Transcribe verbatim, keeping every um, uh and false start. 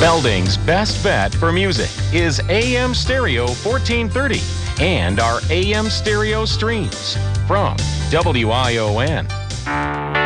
Belding's best bet for music is A M Stereo fourteen thirty and our A M Stereo streams from W I O N.